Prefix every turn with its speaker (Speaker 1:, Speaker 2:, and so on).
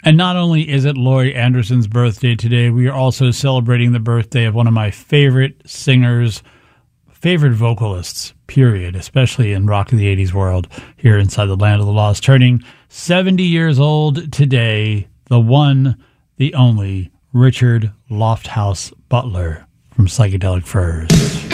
Speaker 1: And not only is it Laurie Anderson's birthday today, we are also celebrating the birthday of one of my favorite singers, favorite vocalists, period, especially in rock of the 80s world here inside the Land of the Lost. Turning 70 years old today, the one, the only, Richard Lofthouse Butler from Psychedelic Furs.